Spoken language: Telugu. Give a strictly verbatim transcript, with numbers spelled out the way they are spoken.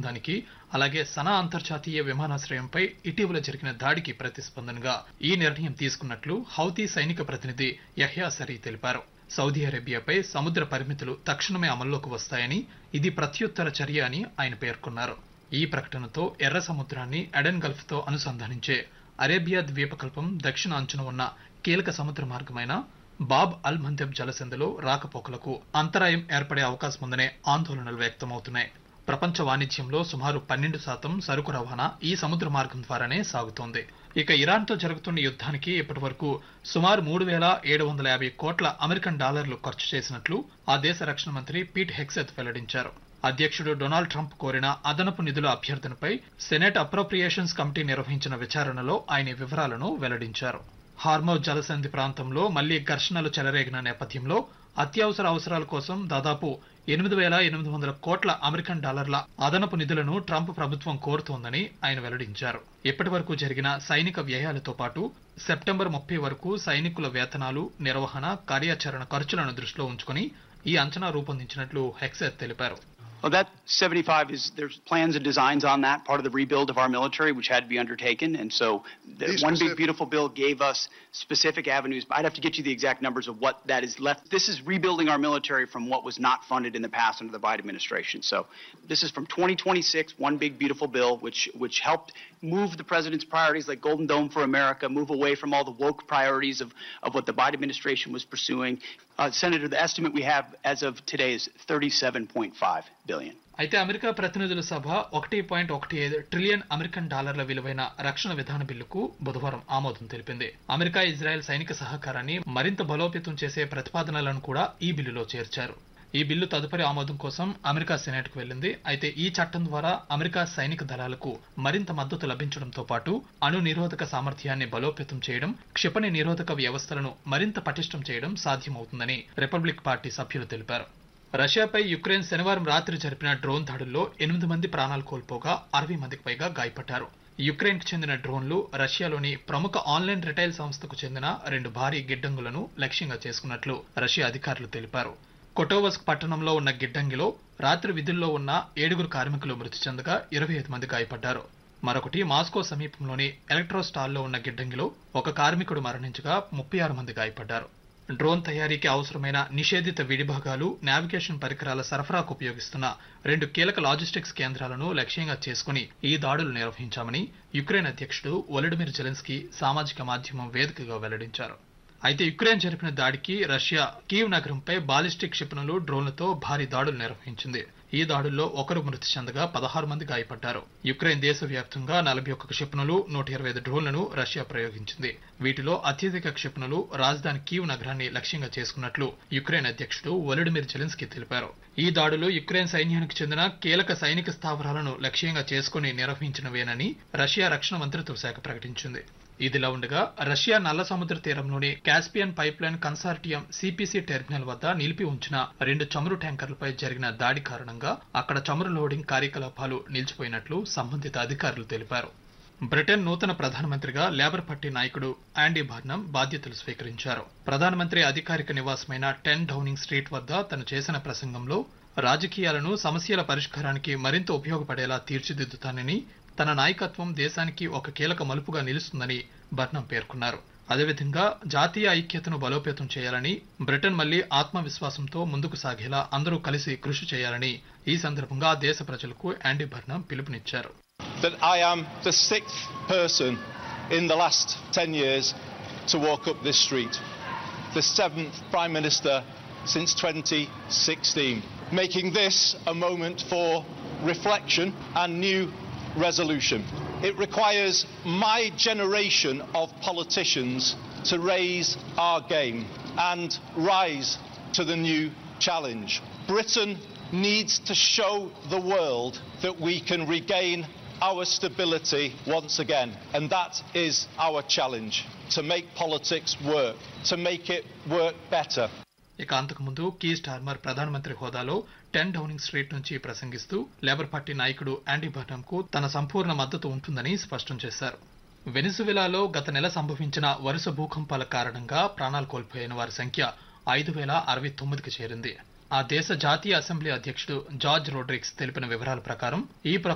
ఒప్పందానికి అలాగే సనా అంతర్జాతీయ విమానాశ్రయంపై ఇటీవల జరిగిన దాడికి ప్రతిస్పందనగా ఈ నిర్ణయం తీసుకున్నట్లు హౌతీ సైనిక ప్రతినిధి యహ్యా సరీ తెలిపారు. సౌదీ అరేబియాపై సముద్ర పరిమితులు తక్షణమే అమల్లోకి వస్తాయని, ఇది ప్రత్యుత్తర చర్య అని ఆయన పేర్కొన్నారు. ఈ ప్రకటనతో ఎర్ర సముద్రాన్ని ఎడెన్ గల్ఫ్ తో అనుసంధానించే అరేబియా ద్వీపకల్పం దక్షిణ అంచున ఉన్న కీలక సముద్ర మార్గమైన బాబ్ అల్ మందెబ్ జలసంధిలో రాకపోకలకు అంతరాయం ఏర్పడే అవకాశం ఉందనే ఆందోళనలు వ్యక్తమవుతున్నాయి. ప్రపంచ వాణిజ్యంలో సుమారు పన్నెండు శాతం సరుకు రవాణా ఈ సముద్ర మార్గం ద్వారానే సాగుతోంది. ఇక ఇరాన్ తో జరుగుతున్న యుద్ధానికి ఇప్పటి వరకు సుమారు మూడు వేల ఏడు వందల యాభై కోట్ల అమెరికన్ డాలర్లు ఖర్చు చేసినట్లు ఆ దేశ రక్షణ మంత్రి పీట్ హెగ్సెత్ వెల్లడించారు. అధ్యక్షుడు డొనాల్డ్ ట్రంప్ కోరిన అదనపు నిధుల అభ్యర్థనపై సెనెట్ అప్రోప్రియేషన్స్ కమిటీ నిర్వహించిన విచారణలో ఆయన వివరాలను వెల్లడించారు. హార్మౌజ్ జలసంధి ప్రాంతంలో మళ్లీ ఘర్షణలు చెలరేగిన నేపథ్యంలో అత్యవసర అవసరాల కోసం దాదాపు ఎనిమిది వేల ఎనిమిది వందల కోట్ల అమెరికన్ డాలర్ల అదనపు నిధులను ట్రంప్ ప్రభుత్వం కోరుతోందని ఆయన వెల్లడించారు. ఇప్పటి వరకు జరిగిన సైనిక వ్యయాలతో పాటు సెప్టెంబర్ ముప్పై వరకు సైనికుల వేతనాలు, నిర్వహణ, కార్యాచరణ ఖర్చులను దృష్టిలో ఉంచుకుని ఈ అంచనా రూపొందించినట్లు హెగ్సెత్ తెలిపారు. Well, that seventy-five is, there's plans and designs on that, part of the rebuild of our military, which had to be undertaken. And so the One Big Beautiful Bill gave us specific avenues. I'd have to get you the exact numbers of what that is left. This is rebuilding our military from what was not funded in the past under the Biden administration. So this is from twenty twenty-six, One Big Beautiful Bill, which, which helped move the president's priorities like Golden Dome for America, move away from all the woke priorities of, of what the Biden administration was pursuing. Uh, Senator, the estimate we have as of today is thirty-seven point five billion. అయితే అమెరికా ప్రతినిధుల సభ ఒకటి పాయింట్ ఒకటి ఐదు ట్రిలియన్ అమెరికన్ డాలర్ల విలువైన రక్షణ విధాన బిల్లుకు బుధవారం ఆమోదం తెలిపింది. అమెరికా ఇజ్రాయెల్ సైనిక సహకారాన్ని మరింత బలోపేతం చేసే ప్రతిపాదనలను కూడా ఈ బిల్లులో చేర్చారు. ఈ బిల్లు తదుపరి ఆమోదం కోసం అమెరికా సెనెట్ కు వెళ్లింది. అయితే ఈ చట్టం ద్వారా అమెరికా సైనిక దళాలకు మరింత మద్దతు లభించడంతో పాటు అణు నిరోధక సామర్థ్యాన్ని బలోపేతం చేయడం, క్షిపణి నిరోధక వ్యవస్థలను మరింత పటిష్టం చేయడం సాధ్యమవుతుందని రిపబ్లిక్ పార్టీ సభ్యులు తెలిపారు. రష్యాపై యుక్రెయిన్ శనివారం రాత్రి జరిపిన డ్రోన్ దాడుల్లో ఎనిమిది మంది ప్రాణాలు కోల్పోగా అరవై మందికి పైగా గాయపడ్డారు. యుక్రెయిన్ కు చెందిన డ్రోన్లు రష్యాలోని ప్రముఖ ఆన్లైన్ రిటైల్ సంస్థకు చెందిన రెండు భారీ గిడ్డంగులను లక్ష్యంగా చేసుకున్నట్లు రష్యా అధికారులు తెలిపారు. కొటోవస్క్ పట్టణంలో ఉన్న గిడ్డంగిలో రాత్రి విధుల్లో ఉన్న ఏడుగురు కార్మికులు మృతి చెందగా ఇరవై ఐదు మంది గాయపడ్డారు. మరొకటి మాస్కో సమీపంలోని ఎలక్ట్రోస్టాల్లో ఉన్న గిడ్డంగిలో ఒక కార్మికుడు మరణించగా ముప్పై ఆరు మంది గాయపడ్డారు. డ్రోన్ తయారీకి అవసరమైన నిషేధిత విడిభాగాలు, నావిగేషన్ పరికరాల సరఫరాకు ఉపయోగిస్తున్న రెండు కీలక లాజిస్టిక్స్ కేంద్రాలను లక్ష్యంగా చేసుకుని ఈ దాడులు నిర్వహించామని యుక్రెయిన్ అధ్యక్షుడు వొలోడిమిర్ జెలెన్స్కీ సామాజిక మాధ్యమం వేదికగా వెల్లడించారు. అయితే యుక్రెయిన్ జరిపిన దాడికి రష్యా కీవ్ నగరంపై బాలిస్టిక్ క్షిపణులు, డ్రోన్లతో భారీ దాడులు నిర్వహించింది. ఈ దాడుల్లో ఒకరు మృతి చెందగా పదహారు మంది గాయపడ్డారు. యుక్రెయిన్ దేశవ్యాప్తంగా నలభై ఒక్క క్షిపణులు, నూట ఇరవై ఐదు డ్రోన్లను రష్యా ప్రయోగించింది. వీటిలో అత్యధిక క్షిపణులు రాజధాని కీవ్ నగరాన్ని లక్ష్యంగా చేసుకున్నట్లు యుక్రెయిన్ అధ్యక్షుడు వొలోడిమిర్ జెలెన్స్కీ తెలిపారు. ఈ దాడులు యుక్రెయిన్ సైన్యానికి చెందిన కీలక సైనిక స్థావరాలను లక్ష్యంగా చేసుకుని నిర్వహించినవేనని రష్యా రక్షణ మంత్రిత్వ శాఖ ప్రకటించింది. ఇదిలా ఉండగా రష్యా నల్ల సముద్ర తీరంలోని Caspian pipe line consortium CPC terminal వద్ద నిలిపి ఉంచిన రెండు చమురు ట్యాంకర్లపై జరిగిన దాడి కారణంగా అక్కడ చమురు లోడింగ్ కార్యకలాపాలు నిలిచిపోయినట్లు సంబంధిత అధికారులు తెలిపారు. బ్రిటన్ నూతన ప్రధానమంత్రిగా లేబర్ పార్టీ నాయకుడు యాండీ బార్నమ్ బాధ్యతలు స్వీకరించారు. ప్రధానమంత్రి అధికారిక నివాసమైన టెన్ డౌనింగ్ స్ట్రీట్ వద్ద తను చేసిన ప్రసంగంలో రాజకీయాలను సమస్యల పరిష్కారానికి మరింత ఉపయోగపడేలా తీర్చిదిద్దుతానని, తన నాయకత్వం దేశానికి ఒక కీలక మలుపుగా నిలుస్తుందని బర్నమ్ పేర్కొన్నారు. అదేవిధంగా జాతీయ ఐక్యతను బలోపేతం చేయాలని, బ్రిటన్ మళ్లీ ఆత్మవిశ్వాసంతో ముందుకు సాగేలా అందరూ కలిసి కృషి చేయాలని ఈ సందర్భంగా దేశ ప్రజలకు యాండీ బర్నమ్ పిలుపునిచ్చారు. That I am the sixth person in the last ten years to walk up this street, the seventh Prime Minister since twenty sixteen, making this a moment for reflection and new resolution. It requires my generation of politicians to raise our game and rise to the new challenge. Britain needs to show the world that we can regain our stability once again, and that is our challenge, to make politics work, to make it work better. ఇక అంతకుముందు కీ స్టార్మర్ ప్రధానమంత్రి హోదాలో టెన్ డౌనింగ్ స్ట్రీట్ నుంచి ప్రసంగిస్తూ లేబర్ పార్టీ నాయకుడు యాండీ బర్నమ్ కు తన సంపూర్ణ మద్దతు ఉంటుందని స్పష్టం చేశారు. వెనిజువెలాలో గత నెల సంభవించిన వరుస భూకంపాల కారణంగా ప్రాణాలు కోల్పోయిన వారి సంఖ్య ఐదు వేల అరవై తొమ్మిదికి చేరింది. ఆ దేశ జాతీయ అసెంబ్లీ అధ్యక్షుడు జార్జ్ రోడ్రిగ్స్ తెలిపిన వివరాల ప్రకారం ఈ